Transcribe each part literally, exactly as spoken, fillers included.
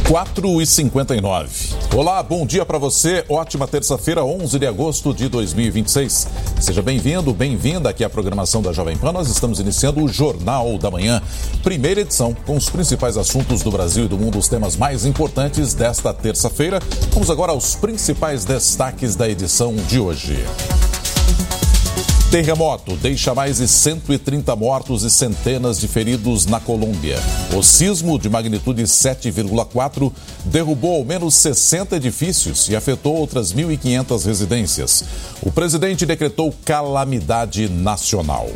quatro e cinquenta e nove. Olá, bom dia para você. Ótima terça-feira, onze de agosto de dois mil e vinte e seis. Seja bem-vindo, bem-vinda aqui à programação da Jovem Pan. Nós estamos iniciando o Jornal da Manhã, primeira edição, com os principais assuntos do Brasil e do mundo, os temas mais importantes desta terça-feira. Vamos agora aos principais destaques da edição de hoje. Terremoto deixa mais de cento e trinta mortos e centenas de feridos na Colômbia. O sismo de magnitude sete vírgula quatro derrubou ao menos sessenta edifícios e afetou outras mil e quinhentas residências. O presidente decretou calamidade nacional.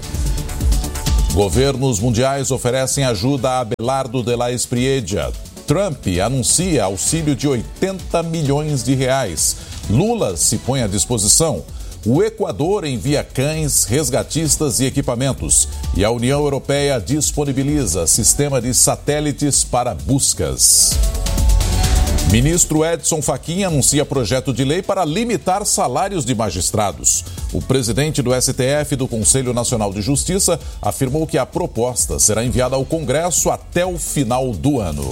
Governos mundiais oferecem ajuda a Abelardo de la Espriella. Trump anuncia auxílio de oitenta milhões de reais. Lula se põe à disposição. O Equador envia cães, resgatistas e equipamentos. E a União Europeia disponibiliza sistema de satélites para buscas. Ministro Edson Fachin anuncia projeto de lei para limitar salários de magistrados. O presidente do S T F e do Conselho Nacional de Justiça afirmou que a proposta será enviada ao Congresso até o final do ano.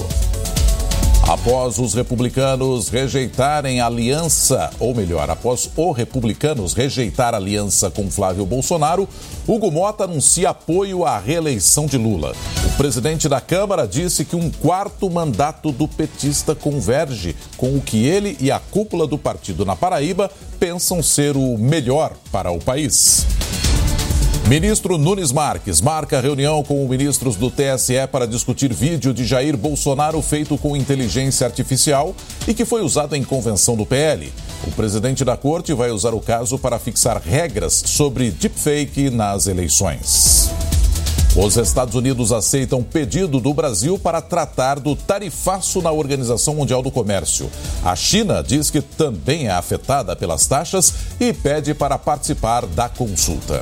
Após os republicanos rejeitarem a aliança, ou melhor, após o republicanos rejeitar a aliança com Flávio Bolsonaro, Hugo Motta anuncia apoio à reeleição de Lula. O presidente da Câmara disse que um quarto mandato do petista converge com o que ele e a cúpula do partido na Paraíba pensam ser o melhor para o país. Ministro Nunes Marques marca reunião com ministros do T S E para discutir vídeo de Jair Bolsonaro feito com inteligência artificial e que foi usado em convenção do P L. O presidente da corte vai usar o caso para fixar regras sobre deepfake nas eleições. Os Estados Unidos aceitam pedido do Brasil para tratar do tarifaço na Organização Mundial do Comércio. A China diz que também é afetada pelas taxas e pede para participar da consulta.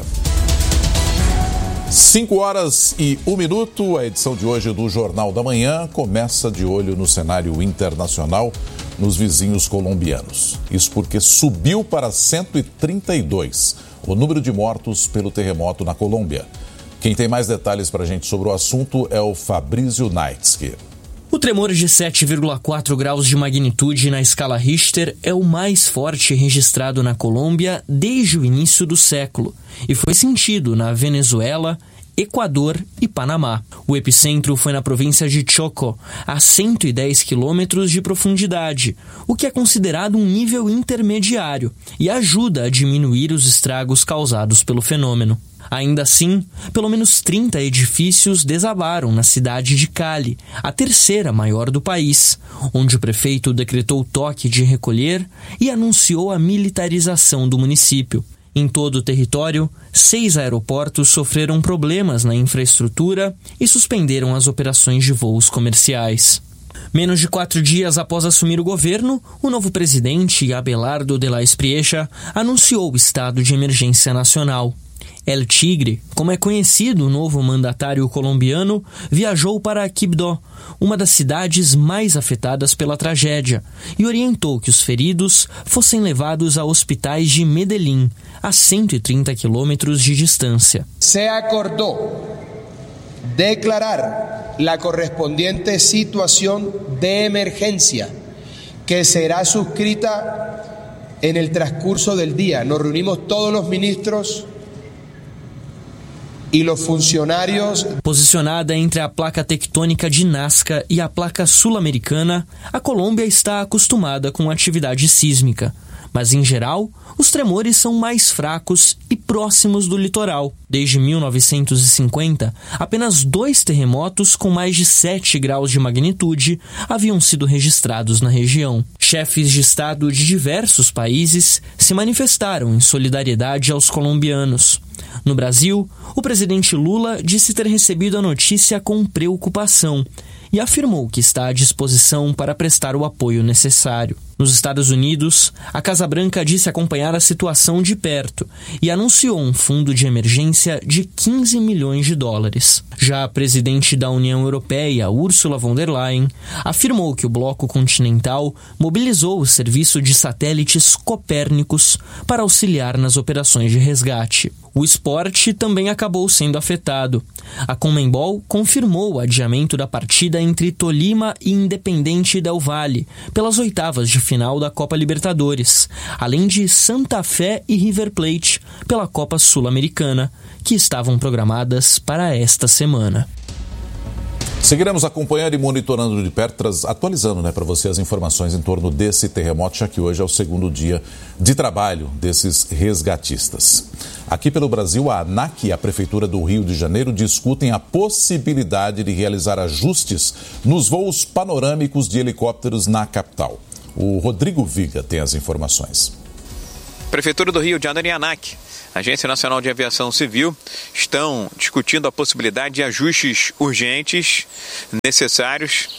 Cinco horas e um minuto, a edição de hoje do Jornal da Manhã começa de olho no cenário internacional, nos vizinhos colombianos. Isso porque subiu para cento e trinta e dois o número de mortos pelo terremoto na Colômbia. Quem tem mais detalhes para a gente sobre o assunto é o Fabrício Naitsky. O tremor de sete vírgula quatro graus de magnitude na escala Richter é o mais forte registrado na Colômbia desde o início do século e foi sentido na Venezuela, Equador e Panamá. O epicentro foi na província de Chocó, a cento e dez quilômetros de profundidade, o que é considerado um nível intermediário e ajuda a diminuir os estragos causados pelo fenômeno. Ainda assim, pelo menos trinta edifícios desabaram na cidade de Cali, a terceira maior do país, onde o prefeito decretou toque de recolher e anunciou a militarização do município. Em todo o território, seis aeroportos sofreram problemas na infraestrutura e suspenderam as operações de voos comerciais. Menos de quatro dias após assumir o governo, o novo presidente, Abelardo de la Espriella, anunciou o estado de emergência nacional. El Tigre, como é conhecido o novo mandatário colombiano, viajou para Quibdó, uma das cidades mais afetadas pela tragédia, e orientou que os feridos fossem levados a hospitais de Medellín, a cento e trinta quilômetros de distância. Se acordou declarar a correspondiente situação de emergência, que será suscrita en el transcurso del día. Nos reunimos todos los ministros e os funcionários. Posicionada entre a placa tectônica de Nazca e a placa sul-americana, a Colômbia está acostumada com atividade sísmica. Mas, em geral, os tremores são mais fracos e próximos do litoral. Desde mil novecentos e cinquenta, apenas dois terremotos com mais de sete graus de magnitude haviam sido registrados na região. Chefes de Estado de diversos países se manifestaram em solidariedade aos colombianos. No Brasil, o presidente Lula disse ter recebido a notícia com preocupação e afirmou que está à disposição para prestar o apoio necessário. Nos Estados Unidos, a Casa Branca disse acompanhar a situação de perto e anunciou um fundo de emergência de quinze milhões de dólares. Já a presidente da União Europeia, Ursula von der Leyen, afirmou que o bloco continental mobilizou o serviço de satélites Copérnicos para auxiliar nas operações de resgate. O esporte também acabou sendo afetado. A Conmebol confirmou o adiamento da partida entre Tolima e Independente Del Valle, pelas oitavas de final da Copa Libertadores, além de Santa Fé e River Plate, pela Copa Sul-Americana, que estavam programadas para esta semana. Seguiremos acompanhando e monitorando de perto, atualizando né, para você as informações em torno desse terremoto, já que hoje é o segundo dia de trabalho desses resgatistas. Aqui pelo Brasil, a ANAC e a Prefeitura do Rio de Janeiro discutem a possibilidade de realizar ajustes nos voos panorâmicos de helicópteros na capital. O Rodrigo Viga tem as informações. Prefeitura do Rio de Janeiro e ANAC, Agência Nacional de Aviação Civil, estão discutindo a possibilidade de ajustes urgentes necessários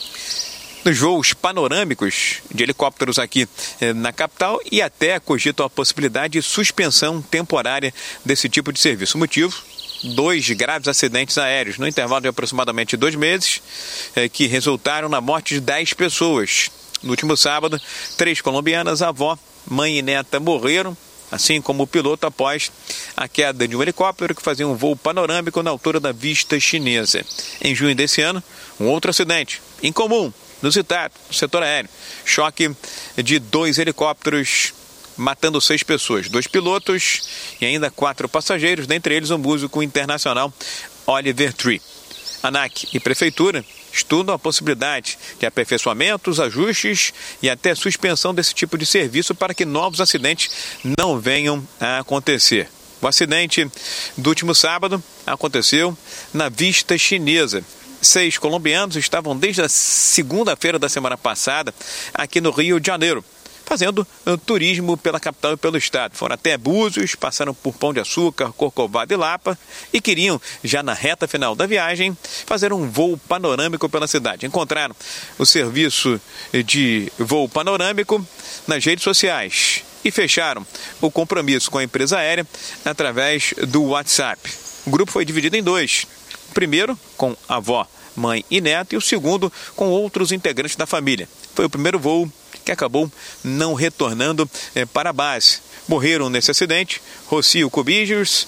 nos voos panorâmicos de helicópteros aqui eh, na capital e até cogitam a possibilidade de suspensão temporária desse tipo de serviço. O motivo? Dois graves acidentes aéreos no intervalo de aproximadamente dois meses eh, que resultaram na morte de dez pessoas. No último sábado, três colombianas, avó, mãe e neta morreram, assim como o piloto após a queda de um helicóptero que fazia um voo panorâmico na altura da vista chinesa. Em junho desse ano, um outro acidente incomum, inusitado, no setor aéreo. Choque de dois helicópteros matando seis pessoas, dois pilotos e ainda quatro passageiros, dentre eles o músico internacional Oliver Tree. ANAC e Prefeitura estudam a possibilidade de aperfeiçoamentos, ajustes e até suspensão desse tipo de serviço para que novos acidentes não venham a acontecer. O acidente do último sábado aconteceu na vista chinesa. Seis colombianos estavam desde a segunda-feira da semana passada aqui no Rio de Janeiro, fazendo turismo pela capital e pelo estado. Foram até Búzios, passaram por Pão de Açúcar, Corcovado e Lapa e queriam, já na reta final da viagem, fazer um voo panorâmico pela cidade. Encontraram o serviço de voo panorâmico nas redes sociais e fecharam o compromisso com a empresa aérea através do WhatsApp. O grupo foi dividido em dois. O primeiro com avó, mãe e neto, e o segundo com outros integrantes da família. Foi o primeiro voo que acabou não retornando eh, para a base. Morreram nesse acidente Rocio Cubijos,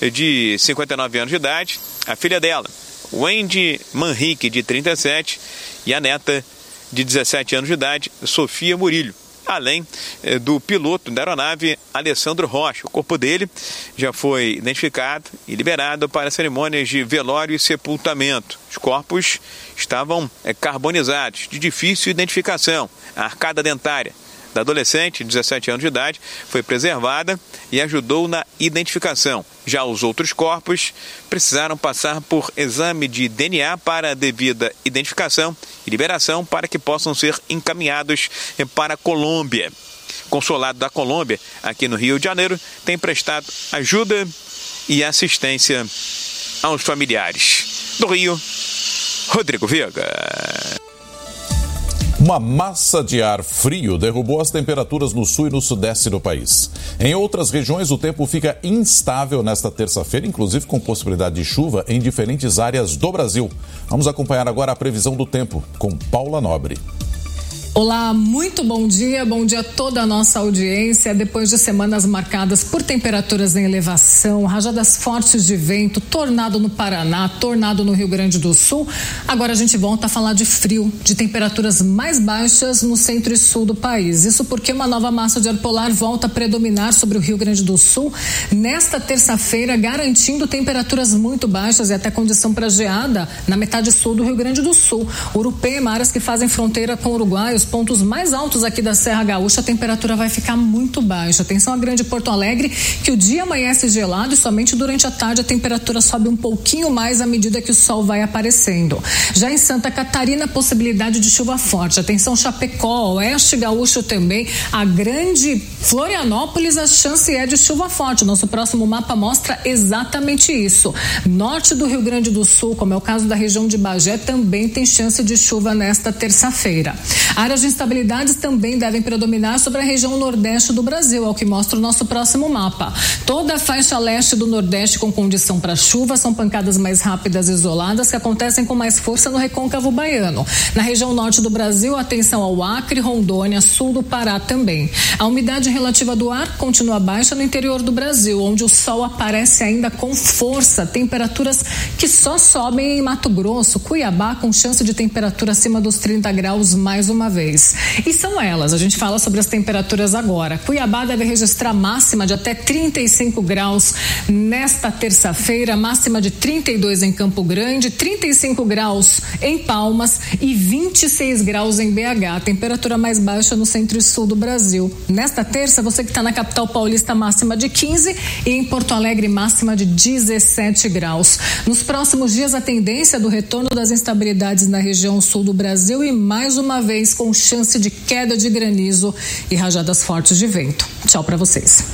de cinquenta e nove anos de idade, a filha dela, Wendy Manrique, de trinta e sete, e a neta, de dezessete anos de idade, Sofia Murilho, além eh, do piloto da aeronave, Alessandro Rocha. O corpo dele já foi identificado e liberado para cerimônias de velório e sepultamento. Os corpos estavam eh, carbonizados, de difícil identificação. A arcada dentária da adolescente, de dezessete anos de idade, foi preservada e ajudou na identificação. Já os outros corpos precisaram passar por exame de D N A para a devida identificação e liberação para que possam ser encaminhados para a Colômbia. O Consulado da Colômbia, aqui no Rio de Janeiro, tem prestado ajuda e assistência aos familiares. Do Rio, Rodrigo Viga. Uma massa de ar frio derrubou as temperaturas no sul e no sudeste do país. Em outras regiões, o tempo fica instável nesta terça-feira, inclusive com possibilidade de chuva em diferentes áreas do Brasil. Vamos acompanhar agora a previsão do tempo com Paula Nobre. Olá, muito bom dia, bom dia a toda a nossa audiência. Depois de semanas marcadas por temperaturas em elevação, rajadas fortes de vento, tornado no Paraná, tornado no Rio Grande do Sul, agora a gente volta a falar de frio, de temperaturas mais baixas no centro e sul do país. Isso porque uma nova massa de ar polar volta a predominar sobre o Rio Grande do Sul nesta terça-feira, garantindo temperaturas muito baixas e até condição para geada na metade sul do Rio Grande do Sul. Urupema, áreas que fazem fronteira com o Uruguai, os pontos mais altos aqui da Serra Gaúcha, a temperatura vai ficar muito baixa. Atenção à Grande Porto Alegre, que o dia amanhece gelado e somente durante a tarde a temperatura sobe um pouquinho mais à medida que o sol vai aparecendo. Já em Santa Catarina, possibilidade de chuva forte. Atenção Chapecó, Oeste Gaúcho também, a Grande Florianópolis, a chance é de chuva forte. Nosso próximo mapa mostra exatamente isso. Norte do Rio Grande do Sul, como é o caso da região de Bagé, também tem chance de chuva nesta terça-feira. A área áreas de instabilidades também devem predominar sobre a região nordeste do Brasil, ao que mostra o nosso próximo mapa. Toda a faixa leste do Nordeste com condição para chuva, são pancadas mais rápidas e isoladas que acontecem com mais força no recôncavo baiano. Na região norte do Brasil, atenção ao Acre, Rondônia, sul do Pará também. A umidade relativa do ar continua baixa no interior do Brasil, onde o sol aparece ainda com força. Temperaturas que só sobem em Mato Grosso, Cuiabá, com chance de temperatura acima dos trinta graus mais uma vez. E são elas, a gente fala sobre as temperaturas agora. Cuiabá deve registrar máxima de até trinta e cinco graus nesta terça-feira, máxima de trinta e dois em Campo Grande, trinta e cinco graus em Palmas e vinte e seis graus em B H, a temperatura mais baixa no centro e sul do Brasil. Nesta terça, você que está na capital paulista, máxima de quinze e em Porto Alegre, máxima de dezessete graus. Nos próximos dias, a tendência do retorno das instabilidades na região sul do Brasil e mais uma vez com chance de queda de granizo e rajadas fortes de vento. Tchau para vocês.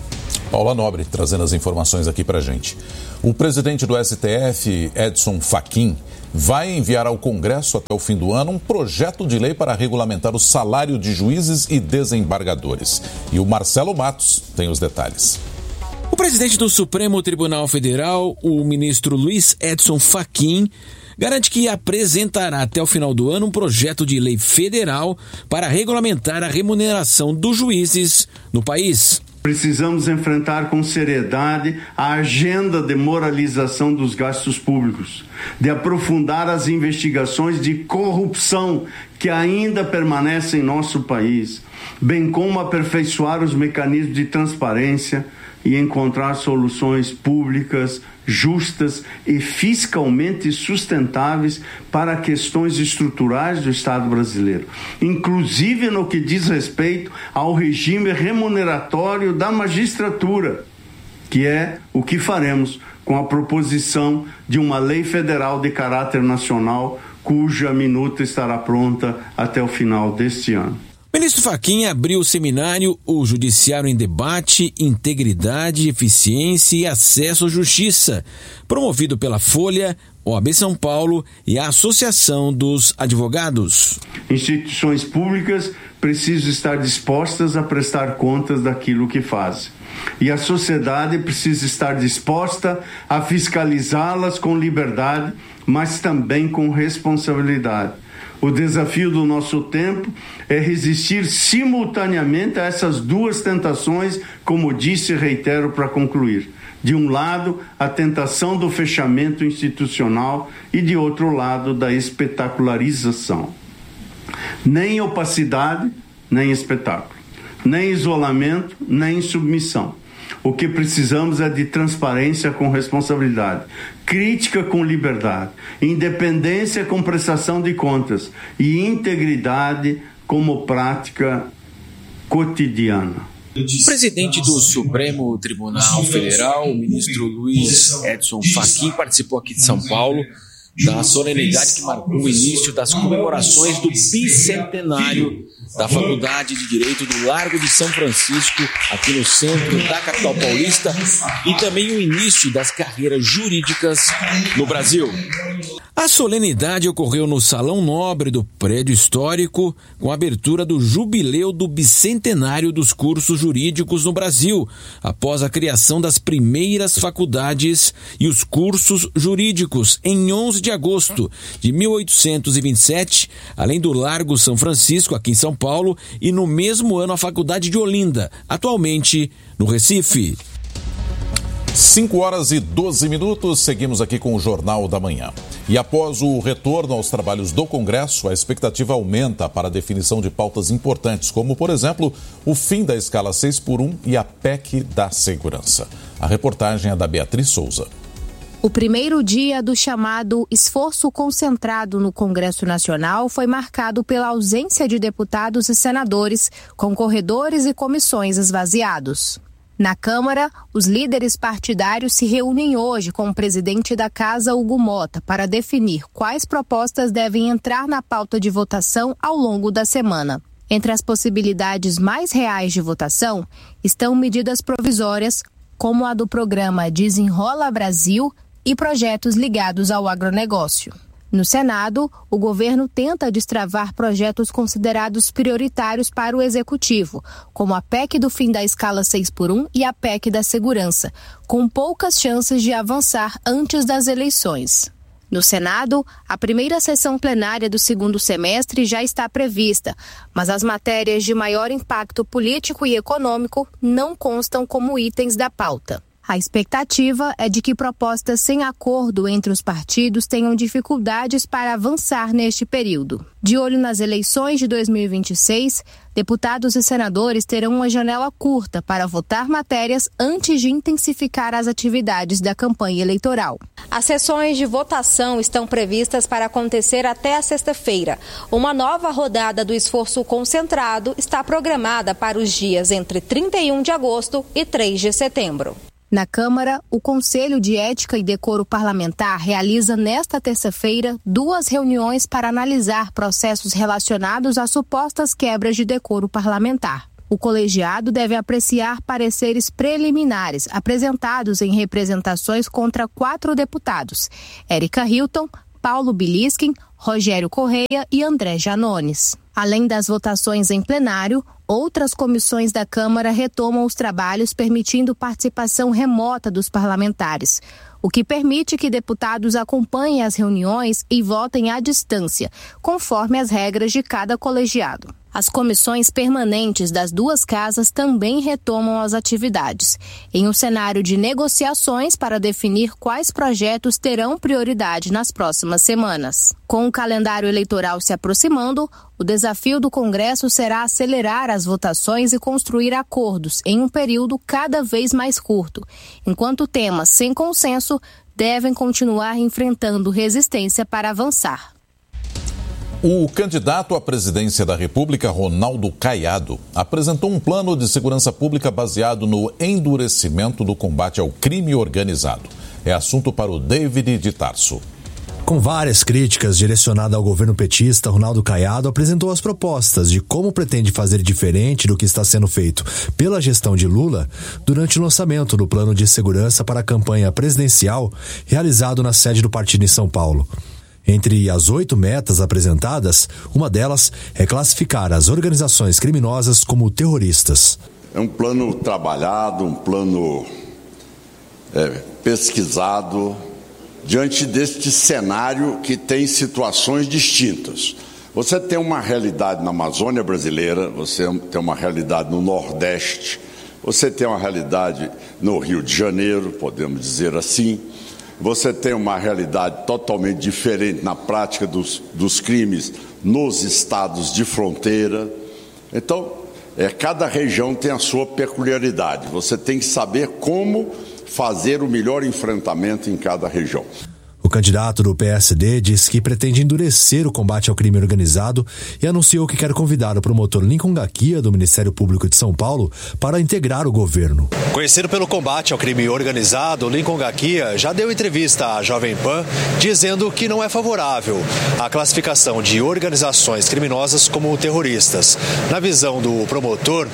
Paula Nobre trazendo as informações aqui pra gente. O presidente do S T F, Edson Fachin, vai enviar ao Congresso até o fim do ano um projeto de lei para regulamentar o salário de juízes e desembargadores. E o Marcelo Matos tem os detalhes. O presidente do Supremo Tribunal Federal, o ministro Luiz Edson Fachin, garante que apresentará até o final do ano um projeto de lei federal para regulamentar a remuneração dos juízes no país. Precisamos enfrentar com seriedade a agenda de moralização dos gastos públicos, de aprofundar as investigações de corrupção que ainda permanecem em nosso país, bem como aperfeiçoar os mecanismos de transparência e encontrar soluções públicas, justas e fiscalmente sustentáveis para questões estruturais do Estado brasileiro, inclusive no que diz respeito ao regime remuneratório da magistratura, que é o que faremos com a proposição de uma lei federal de caráter nacional, cuja minuta estará pronta até o final deste ano. O ministro Fachin abriu o seminário O Judiciário em Debate, Integridade, Eficiência e Acesso à Justiça, promovido pela Folha, O A B São Paulo e a Associação dos Advogados. Instituições públicas precisam estar dispostas a prestar contas daquilo que fazem. E a sociedade precisa estar disposta a fiscalizá-las com liberdade, mas também com responsabilidade. O desafio do nosso tempo é resistir simultaneamente a essas duas tentações, como disse e reitero para concluir. De um lado, a tentação do fechamento institucional e, de outro lado, da espetacularização. Nem opacidade, nem espetáculo. Nem isolamento, nem submissão. O que precisamos é de transparência com responsabilidade, crítica com liberdade, independência com prestação de contas e integridade como prática cotidiana. O presidente do Supremo Tribunal Federal, o ministro Luiz Edson Fachin, participou aqui de São Paulo da solenidade que marcou o início das comemorações do bicentenário da Faculdade de Direito do Largo de São Francisco, aqui no centro da capital paulista, e também o início das carreiras jurídicas no Brasil. A solenidade ocorreu no Salão Nobre do Prédio Histórico, com a abertura do jubileu do bicentenário dos cursos jurídicos no Brasil, após a criação das primeiras faculdades e os cursos jurídicos em onze de agosto de mil oitocentos e vinte e sete, além do Largo São Francisco, aqui em São Paulo, e no mesmo ano a Faculdade de Olinda, atualmente no Recife. cinco horas e doze minutos, seguimos aqui com o Jornal da Manhã. E após o retorno aos trabalhos do Congresso, a expectativa aumenta para a definição de pautas importantes, como, por exemplo, o fim da escala seis por um e a P E C da segurança. A reportagem é da Beatriz Souza. O primeiro dia do chamado esforço concentrado no Congresso Nacional foi marcado pela ausência de deputados e senadores, com corredores e comissões esvaziados. Na Câmara, os líderes partidários se reúnem hoje com o presidente da Casa, Hugo Mota, para definir quais propostas devem entrar na pauta de votação ao longo da semana. Entre as possibilidades mais reais de votação estão medidas provisórias, como a do programa Desenrola Brasil, e projetos ligados ao agronegócio. No Senado, o governo tenta destravar projetos considerados prioritários para o Executivo, como a P E C do fim da escala seis por um e a P E C da segurança, com poucas chances de avançar antes das eleições. No Senado, a primeira sessão plenária do segundo semestre já está prevista, mas as matérias de maior impacto político e econômico não constam como itens da pauta. A expectativa é de que propostas sem acordo entre os partidos tenham dificuldades para avançar neste período. De olho nas eleições de dois mil e vinte e seis, deputados e senadores terão uma janela curta para votar matérias antes de intensificar as atividades da campanha eleitoral. As sessões de votação estão previstas para acontecer até a sexta-feira. Uma nova rodada do esforço concentrado está programada para os dias entre trinta e um de agosto e três de setembro. Na Câmara, o Conselho de Ética e Decoro Parlamentar realiza nesta terça-feira duas reuniões para analisar processos relacionados a supostas quebras de decoro parlamentar. O colegiado deve apreciar pareceres preliminares apresentados em representações contra quatro deputados: Érica Hilton, Paulo Biliskin, Rogério Correia e André Janones. Além das votações em plenário, outras comissões da Câmara retomam os trabalhos permitindo participação remota dos parlamentares, o que permite que deputados acompanhem as reuniões e votem à distância, conforme as regras de cada colegiado. As comissões permanentes das duas casas também retomam as atividades, em um cenário de negociações para definir quais projetos terão prioridade nas próximas semanas. Com o calendário eleitoral se aproximando, o desafio do Congresso será acelerar as votações e construir acordos em um período cada vez mais curto, enquanto temas sem consenso devem continuar enfrentando resistência para avançar. O candidato à presidência da República, Ronaldo Caiado, apresentou um plano de segurança pública baseado no endurecimento do combate ao crime organizado. É assunto para o David de Tarso. Com várias críticas direcionadas ao governo petista, Ronaldo Caiado apresentou as propostas de como pretende fazer diferente do que está sendo feito pela gestão de Lula durante o lançamento do plano de segurança para a campanha presidencial realizado na sede do partido em São Paulo. Entre as oito metas apresentadas, uma delas é classificar as organizações criminosas como terroristas. É um plano trabalhado, um plano é, pesquisado, diante deste cenário que tem situações distintas. Você tem uma realidade na Amazônia brasileira, você tem uma realidade no Nordeste, você tem uma realidade no Rio de Janeiro, podemos dizer assim. Você tem uma realidade totalmente diferente na prática dos, dos crimes nos estados de fronteira. Então, é, cada região tem a sua peculiaridade. Você tem que saber como fazer o melhor enfrentamento em cada região. O candidato do P S D diz que pretende endurecer o combate ao crime organizado e anunciou que quer convidar o promotor Lincoln Gaquia, do Ministério Público de São Paulo, para integrar o governo. Conhecido pelo combate ao crime organizado, Lincoln Gaquia já deu entrevista à Jovem Pan dizendo que não é favorável à classificação de organizações criminosas como terroristas. Na visão do promotor,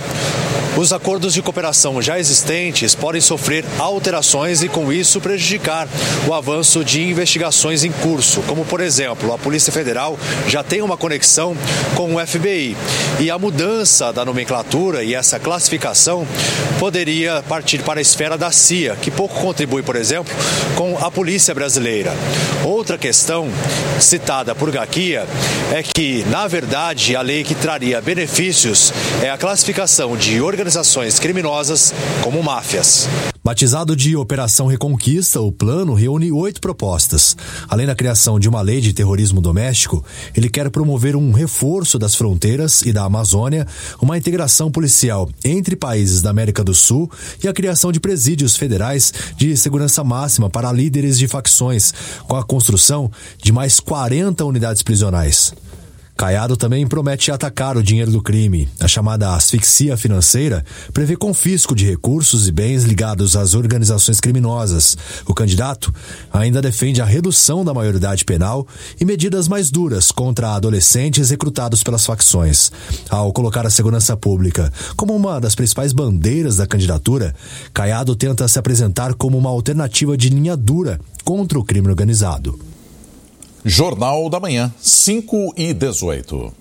os acordos de cooperação já existentes podem sofrer alterações e, com isso, prejudicar o avanço de investigações investigações em curso, como, por exemplo, a Polícia Federal já tem uma conexão com o F B I. E a mudança da nomenclatura e essa classificação poderia partir para a esfera da C I A, que pouco contribui, por exemplo, com a Polícia Brasileira. Outra questão citada por Gaquia é que, na verdade, a lei que traria benefícios é a classificação de organizações criminosas como máfias. Batizado de Operação Reconquista, o plano reúne oito propostas. Além da criação de uma lei de terrorismo doméstico, ele quer promover um reforço das fronteiras e da Amazônia, uma integração policial entre países da América do Sul e a criação de presídios federais de segurança máxima para líderes de facções, com a construção de mais quarenta unidades prisionais. Caiado também promete atacar o dinheiro do crime. A chamada asfixia financeira prevê confisco de recursos e bens ligados às organizações criminosas. O candidato ainda defende a redução da maioridade penal e medidas mais duras contra adolescentes recrutados pelas facções. Ao colocar a segurança pública como uma das principais bandeiras da candidatura, Caiado tenta se apresentar como uma alternativa de linha dura contra o crime organizado. Jornal da Manhã, cinco e dezoito.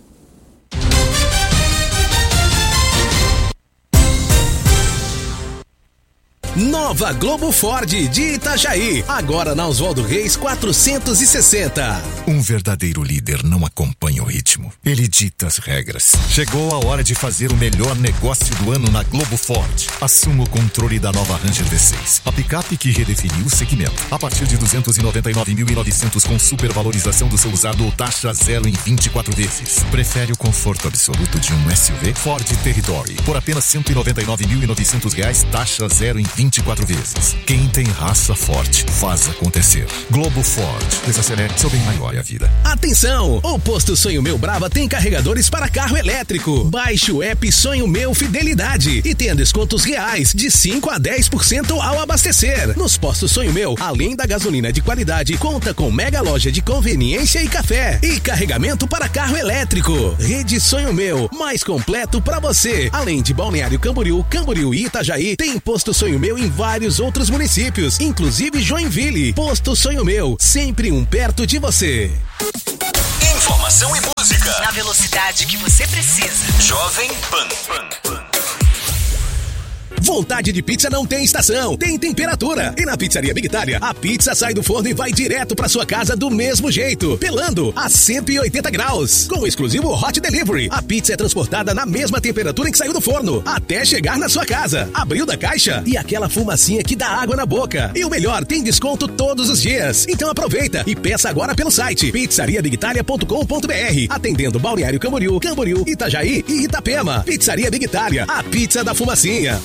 Nova Globo Ford de Itajaí, agora na Oswaldo Reis quatrocentos e sessenta. Um verdadeiro líder não acompanha o ritmo, ele dita as regras. Chegou a hora de fazer o melhor negócio do ano na Globo Ford. Assuma o controle da nova Ranger V seis, a picape que redefiniu o segmento. A partir de duzentos e noventa e nove mil e novecentos com supervalorização do seu usado ou taxa zero em vinte e quatro vezes. Prefere o conforto absoluto de um S U V? Ford Territory, por apenas cento e noventa e nove mil e novecentos reais, taxa zero em vinte e quatro vezes. Quem tem raça forte faz acontecer. Globo Ford. Desacelere, seu bem maior é a vida. Atenção! O posto Sonho Meu Brava tem carregadores para carro elétrico. Baixe o app Sonho Meu Fidelidade e tenha descontos reais de cinco a dez por cento ao abastecer. Nos postos Sonho Meu, além da gasolina de qualidade, conta com mega loja de conveniência e café e carregamento para carro elétrico. Rede Sonho Meu, mais completo para você. Além de Balneário Camboriú, Camboriú e Itajaí, tem posto Sonho Meu em vários outros municípios, inclusive Joinville. Posto Sonho Meu, sempre um perto de você. Informação e música na velocidade que você precisa. Jovem Pan. Pan, Pan. Vontade de pizza não tem estação, tem temperatura. E na Pizzaria Big Italia, a pizza sai do forno e vai direto para sua casa do mesmo jeito, pelando a cento e oitenta graus. Com o exclusivo Hot Delivery, a pizza é transportada na mesma temperatura em que saiu do forno, até chegar na sua casa. Abriu da caixa e aquela fumacinha que dá água na boca. E o melhor, tem desconto todos os dias. Então aproveita e peça agora pelo site pizzaria big italia ponto com ponto b r, atendendo Balneário Camboriú, Camboriú, Itajaí e Itapema. Pizzaria Big Italia, a pizza da fumacinha.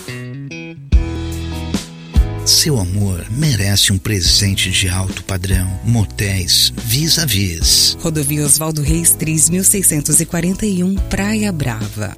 Seu amor merece um presente de alto padrão. Motéis Vis-a-Vis. Rodovia Oswaldo Reis três mil seiscentos e quarenta e um, Praia Brava.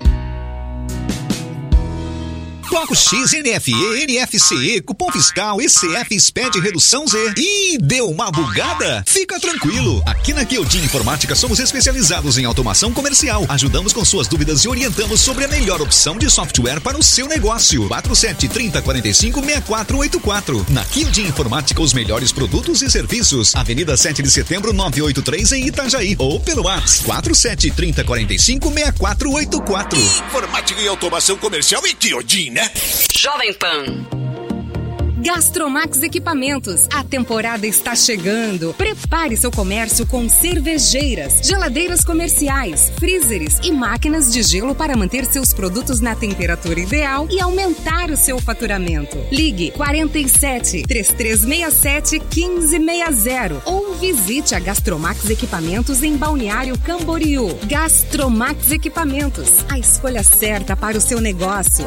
Bloco X, N F E, N F C E, cupom fiscal, E C F, S P E D, redução Z. Ih, deu uma bugada? Fica tranquilo. Aqui na Kyodin Informática somos especializados em automação comercial. Ajudamos com suas dúvidas e orientamos sobre a melhor opção de software para o seu negócio. quatro sete três zero quatro cinco seis quatro oito quatro. Na Kyodin Informática, os melhores produtos e serviços. Avenida sete de setembro, novecentos e oitenta e três em Itajaí. Ou pelo WhatsApp quatro sete três zero quatro cinco seis quatro oito quatro. Informática e automação comercial em Kyodin, né? Jovem Pan. Gastromax Equipamentos. A temporada está chegando. Prepare seu comércio com cervejeiras, geladeiras comerciais, freezers e máquinas de gelo para manter seus produtos na temperatura ideal e aumentar o seu faturamento. Ligue quarenta e sete, trinta e três sessenta e sete, quinze sessenta ou visite a Gastromax Equipamentos em Balneário Camboriú. Gastromax Equipamentos. A escolha certa para o seu negócio.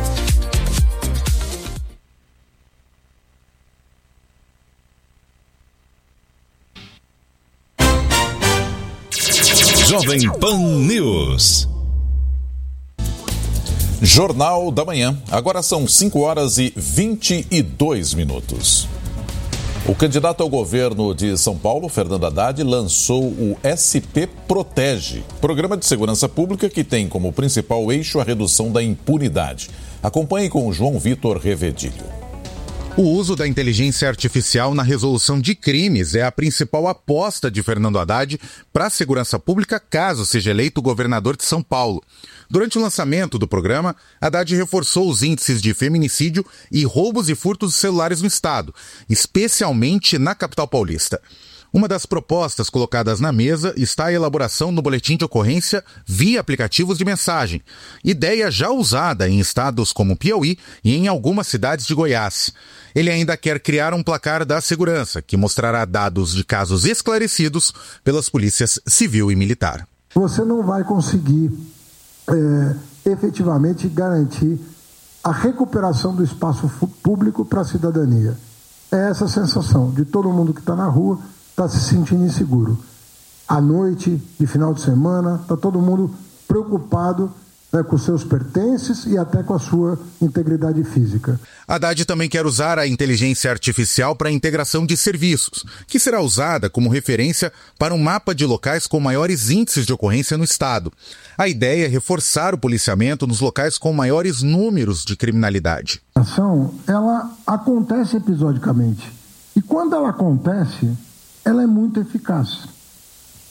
Jovem Pan News. Jornal da Manhã. Agora são cinco horas e vinte e dois minutos. O candidato ao governo de São Paulo, Fernando Haddad, lançou o S P Protege, programa de segurança pública que tem como principal eixo a redução da impunidade. Acompanhe com João Vitor Revedilho. O uso da inteligência artificial na resolução de crimes é a principal aposta de Fernando Haddad para a segurança pública caso seja eleito governador de São Paulo. Durante o lançamento do programa, Haddad reforçou os índices de feminicídio e roubos e furtos de celulares no estado, especialmente na capital paulista. Uma das propostas colocadas na mesa está a elaboração no boletim de ocorrência via aplicativos de mensagem, ideia já usada em estados como Piauí e em algumas cidades de Goiás. Ele ainda quer criar um placar da segurança, que mostrará dados de casos esclarecidos pelas polícias civil e militar. Você não vai conseguir é, efetivamente garantir a recuperação do espaço público para a cidadania. É essa a sensação de todo mundo que está na rua, está se sentindo inseguro. À noite, de final de semana, está todo mundo preocupado, né, com seus pertences e até com a sua integridade física. Haddad também quer usar a inteligência artificial para a integração de serviços, que será usada como referência para um mapa de locais com maiores índices de ocorrência no estado. A ideia é reforçar o policiamento nos locais com maiores números de criminalidade. A ação, ela acontece episodicamente. E quando ela acontece, ela é muito eficaz.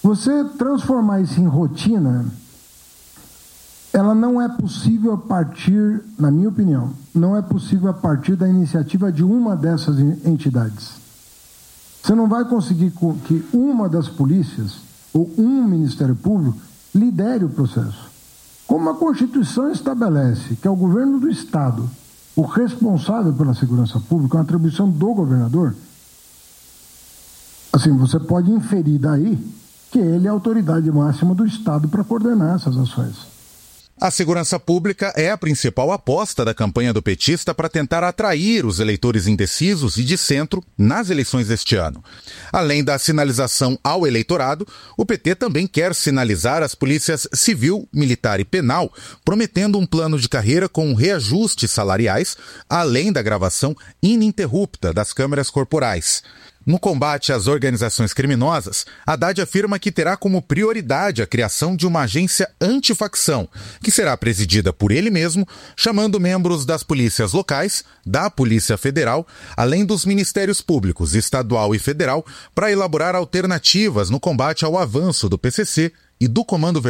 Você transformar isso em rotina, ela não é possível a partir, na minha opinião, não é possível a partir da iniciativa de uma dessas entidades. Você não vai conseguir que uma das polícias ou um Ministério Público lidere o processo. Como a Constituição estabelece que é o governo do Estado o responsável pela segurança pública, é uma atribuição do governador, assim, você pode inferir daí que ele é a autoridade máxima do Estado para coordenar essas ações. A segurança pública é a principal aposta da campanha do petista para tentar atrair os eleitores indecisos e de centro nas eleições deste ano. Além da sinalização ao eleitorado, o P T também quer sinalizar as polícias civil, militar e penal, prometendo um plano de carreira com reajustes salariais, além da gravação ininterrupta das câmeras corporais. No combate às organizações criminosas, Haddad afirma que terá como prioridade a criação de uma agência antifacção, que será presidida por ele mesmo, chamando membros das polícias locais, da Polícia Federal, além dos ministérios públicos estadual e federal, para elaborar alternativas no combate ao avanço do P C C e do Comando Vermelho.